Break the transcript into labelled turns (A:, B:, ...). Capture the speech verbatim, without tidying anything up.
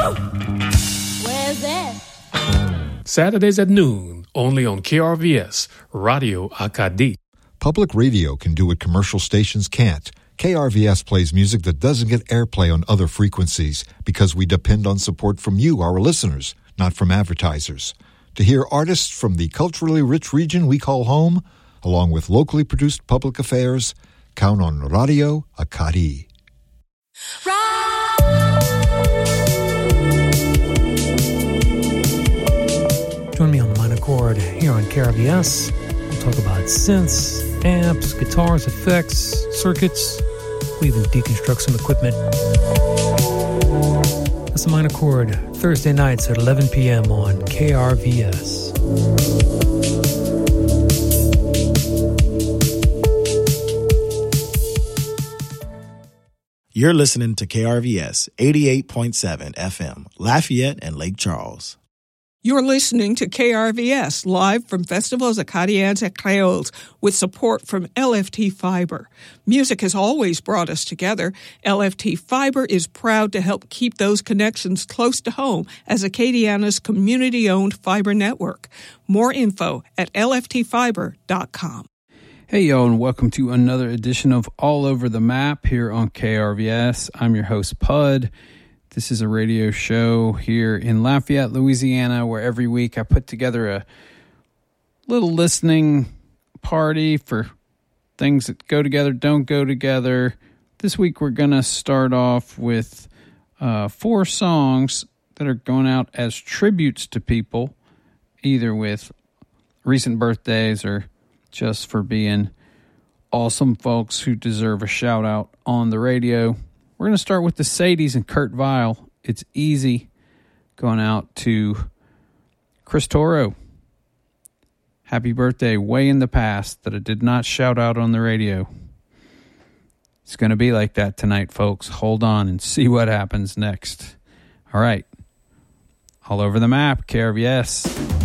A: Where's that?
B: Saturdays at noon, only on K R V S, Radio Acadie.
C: Public radio can do what commercial stations can't. K R V S plays music that doesn't get airplay on other frequencies because we depend on support from you, our listeners, not from advertisers. To hear artists from the culturally rich region we call home, along with locally produced public affairs, count on Radio Acadie.
D: Join me on the minor chord here on K R V S. We'll talk about synths, amps, guitars, effects, circuits. We even deconstruct some equipment. That's the minor chord, Thursday nights at eleven p.m. on K R V S.
E: You're listening to K R V S eighty-eight point seven F M, Lafayette and Lake Charles.
F: You're listening to K R V S, live from Festivals Acadiens et Créoles, with support from L F T Fiber. Music has always brought us together. L F T Fiber is proud to help keep those connections close to home as Acadiana's community-owned fiber network. More info at L F T fiber dot com.
G: Hey, yo, and welcome to another edition of All Over the Map here on K R V S. I'm your host, Pud. This is a radio show here in Lafayette, Louisiana, where every week I put together a little listening party for things that go together, don't go together. This week we're going to start off with uh, four songs that are going out as tributes to people, either with recent birthdays or just for being awesome folks who deserve a shout out on the radio. We're going to start with the Sadies and Kurt Vile. It's Easy, going out to Chris Toro. Happy birthday way in the past that I did not shout out on the radio. It's going to be like that tonight, folks. Hold on and see what happens next. All right. All Over the Map, K R V S.